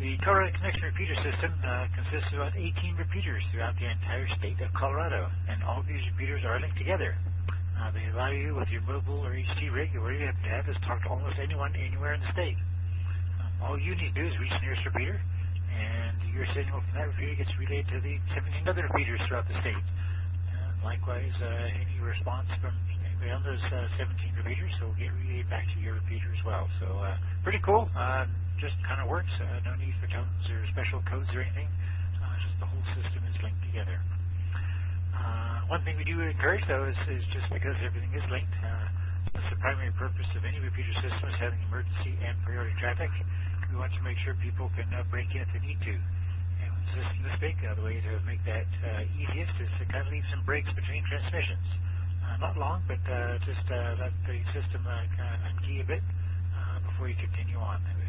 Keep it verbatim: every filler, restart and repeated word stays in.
The Colorado Connection Repeater System uh, consists of about eighteen repeaters throughout the entire state of Colorado, and all of these repeaters are linked together. Uh, they allow you, with your mobile or H T rig, or whatever you happen to have, is talk to almost anyone, anywhere in the state. Um, all you need to do is reach the nearest repeater, and your signal from that repeater gets relayed to the seventeen other repeaters throughout the state. Uh, likewise, uh, any response from anybody on those uh, seventeen repeaters will get relayed back to your repeater as well. So, uh, pretty cool. Uh, just kind of works. Uh, no need for tones or special codes or anything. Uh, just the whole system is linked together. Uh, one thing we do encourage, though, is, is just because everything is linked, uh, that's the primary purpose of any repeater system is having emergency and priority traffic. We want to make sure people can uh, break in if they need to. And with a system this big, uh, the way to make that uh, easiest is to kind of leave some breaks between transmissions. Uh, not long, but uh, just uh, let the system uh, kind of unkey a bit uh, before you continue on.